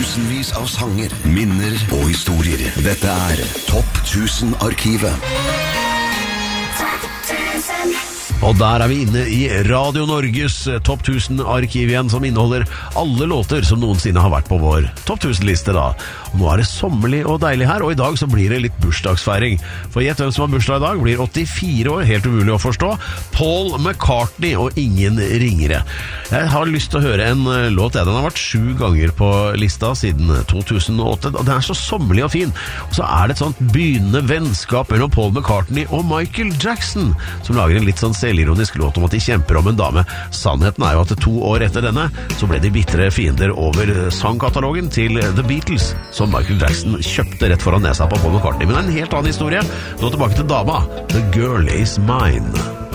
Tusenvis av sanger, minner og historier. Dette Topp 1000-arkivet. Og der vi inne i Radio Norges Topp 1000-arkiv igjen, som inneholder alle låter som noensinne har vært på vår Topp 1000-liste da. Og nå det sommerlig og deilig her, og i dag så blir det litt bursdagsfeiring. For gjett hvem som har bursdag i dag, blir 84 år, helt umulig å forstå. Paul McCartney og ingen ringere. Jeg har lyst til å høre en låt, den har vært 7 ganger på lista siden 2008, og den så sommerlig og fin. Og så det et sånt begynnende vennskap mellom Paul McCartney og Michael Jackson, som lager en litt sånn selvironisk låt om at de kjemper om en dame. Sannheten jo at 2 år etter denne, så ble de bittre fiender over sangkatalogen til The Beatles, som Michael Jackson kjøpte rett foran nesa på Paul McCartney. Men det en helt annen historie. Nå tilbake til dama. The Girl Is Mine.